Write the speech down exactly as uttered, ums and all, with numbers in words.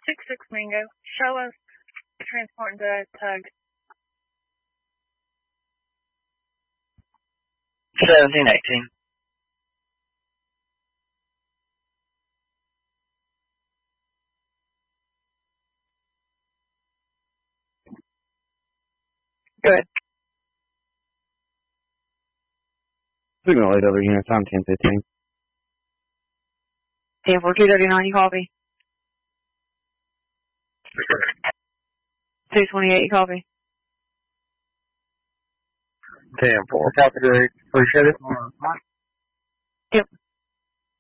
six six Mango. Show us transporting to tug. seventeen eighteen. Go ahead. Signal eight over units on ten fifteen. ten four two thirty-nine, you copy? two twenty-eight, you copy? ten four. Copy, Greg. Appreciate it. Yep.